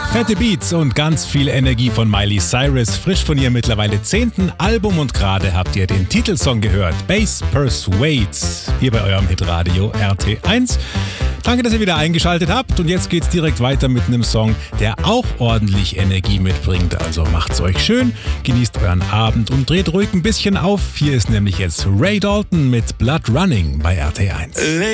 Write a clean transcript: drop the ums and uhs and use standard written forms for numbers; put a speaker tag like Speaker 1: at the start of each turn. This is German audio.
Speaker 1: Fette Beats und ganz viel Energie von Miley Cyrus, frisch von ihrem mittlerweile 10. Album, und gerade habt ihr den Titelsong gehört, Bass Persuades, hier bei eurem Hitradio RT1. Danke, dass ihr wieder eingeschaltet habt, und jetzt geht's direkt weiter mit einem Song, der auch ordentlich Energie mitbringt. Also macht's euch schön, genießt euren Abend und dreht ruhig ein bisschen auf. Hier ist nämlich jetzt Ray Dalton mit Blood Running bei RT1.